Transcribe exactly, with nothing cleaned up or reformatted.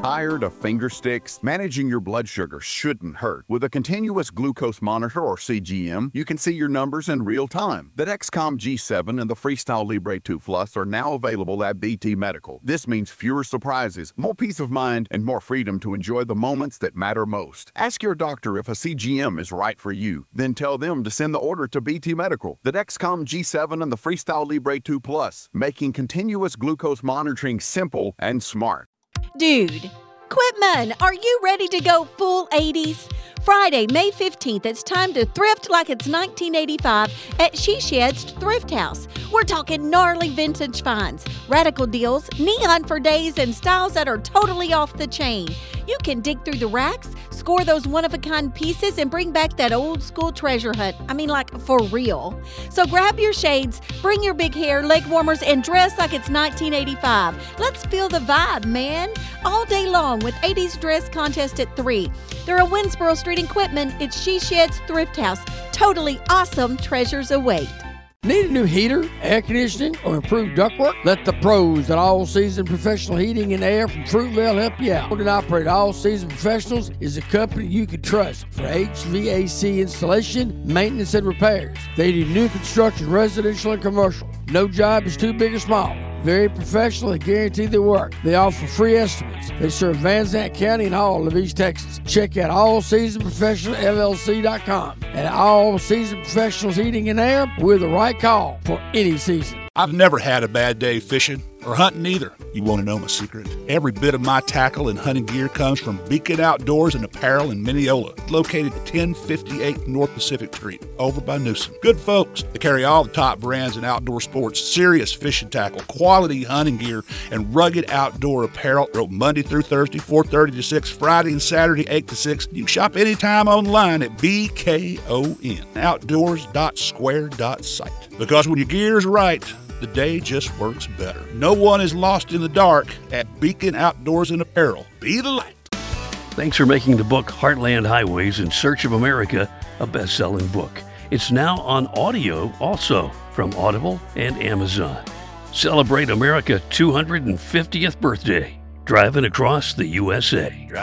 Tired of finger sticks? Managing your blood sugar shouldn't hurt. With a continuous glucose monitor, or C G M, you can see your numbers in real time. The Dexcom G seven and the Freestyle Libre two Plus are now available at B T Medical. This means fewer surprises, more peace of mind, and more freedom to enjoy the moments that matter most. Ask your doctor if a C G M is right for you. Then tell them to send the order to B T Medical. The Dexcom G seven and the Freestyle Libre two Plus, making continuous glucose monitoring simple and smart. Dude, Quitman, are you ready to go full eighties? Friday, May fifteenth, it's time to thrift like it's nineteen eighty-five at She Shed's Thrift House. We're talking gnarly vintage finds, radical deals, neon for days, and styles that are totally off the chain. You can dig through the racks, score those one-of-a-kind pieces, and bring back that old-school treasure hunt. I mean, like, for real. So grab your shades, bring your big hair, leg warmers, and dress like it's nineteen eighty-five. Let's feel the vibe, man. All day long with eighties Dress Contest at three. They're at Winsboro Street in Quitman. It's She Shed's Thrift House. Totally awesome treasures await. Need a new heater, air conditioning, or improved ductwork? Let the pros at All Season Professional Heating and Air from Fruitvale help you out. Owned and operated All Season Professionals is a company you can trust for H V A C installation, maintenance, and repairs. They do new construction, residential and commercial. No job is too big or small. Very professional and guarantee their work. They offer free estimates. They serve Van Zandt County and all of East Texas. Check out all season professional L L C dot com. At All Season Professionals Heating and Air, we're the right call for any season. I've never had a bad day fishing or hunting either. You want to know my secret? Every bit of my tackle and hunting gear comes from Beacon Outdoors and Apparel in Mineola, located at ten fifty-eight North Pacific Street, over by Newsom. Good folks. They carry all the top brands in outdoor sports, serious fishing tackle, quality hunting gear, and rugged outdoor apparel. They're open Monday through Thursday, four thirty to six, Friday and Saturday, eight to six. You can shop anytime online at B K O N outdoors dot square dot site. Because when your gear's right, the day just works better. No one is lost in the dark at Beacon Outdoors and Apparel. Be the light. Thanks for making the book Heartland Highways in Search of America a best-selling book. It's now on audio also from Audible and Amazon. Celebrate America's two hundred fiftieth birthday, driving across the U S A.